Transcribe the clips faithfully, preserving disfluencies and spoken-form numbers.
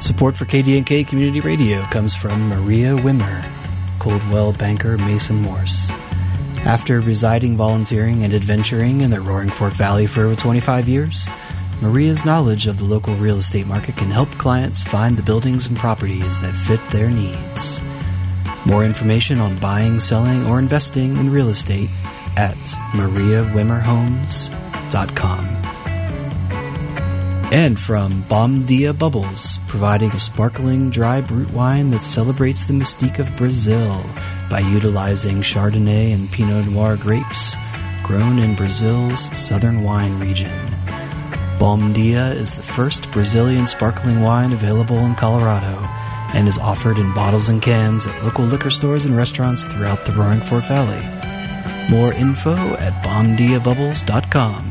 Support for K D N K Community Radio comes from Maria Wimmer, Coldwell Banker Mason Morse. After residing, volunteering, and adventuring in the Roaring Fork Valley for over twenty-five years, Maria's knowledge of the local real estate market can help clients find the buildings and properties that fit their needs. More information on buying, selling, or investing in real estate at maria wimmer homes dot com. And from Bomdia Bubbles, providing a sparkling dry brut wine that celebrates the mystique of Brazil by utilizing Chardonnay and Pinot Noir grapes grown in Brazil's southern wine region. Bomdia is the first Brazilian sparkling wine available in Colorado and is offered in bottles and cans at local liquor stores and restaurants throughout the Roaring Fork Valley. More info at bomdia bubbles dot com.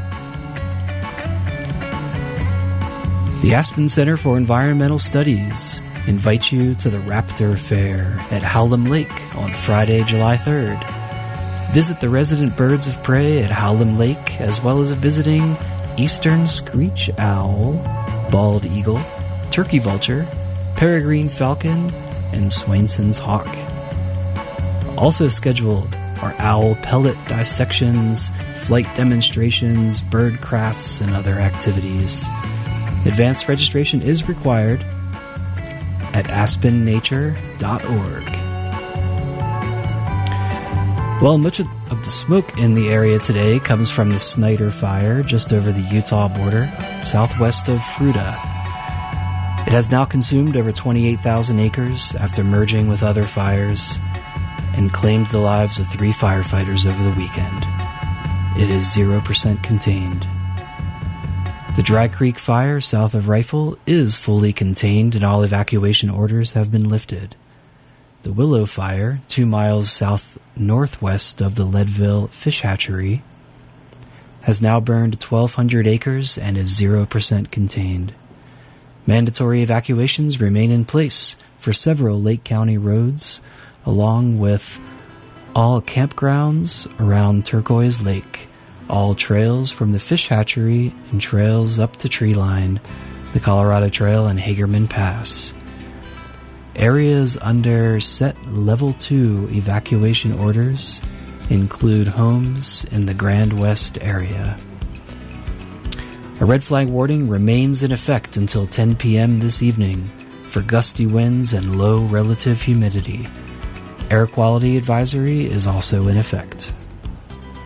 The Aspen Center for Environmental Studies invites you to the Raptor Fair at Howlam Lake on Friday, July third. Visit the resident birds of prey at Howlam Lake, as well as visiting eastern screech owl, bald eagle, turkey vulture, peregrine falcon, and Swainson's hawk. Also scheduled are owl pellet dissections, flight demonstrations, bird crafts, and other activities. Advanced registration is required at aspen nature dot org. Well, much of the smoke in the area today comes from the Snyder Fire just over the Utah border, southwest of Fruita. It has now consumed over twenty-eight thousand acres after merging with other fires and claimed the lives of three firefighters over the weekend. It is zero percent contained. The Dry Creek Fire south of Rifle is fully contained and all evacuation orders have been lifted. The Willow Fire, two miles south-northwest of the Leadville Fish Hatchery, has now burned twelve hundred acres and is zero percent contained. Mandatory evacuations remain in place for several Lake County roads, along with all campgrounds around Turquoise Lake, all trails from the Fish Hatchery and trails up to Treeline, the Colorado Trail, and Hagerman Pass. Areas under set Level two evacuation orders include homes in the Grand West area. A red flag warning remains in effect until ten p.m. this evening for gusty winds and low relative humidity. Air quality advisory is also in effect.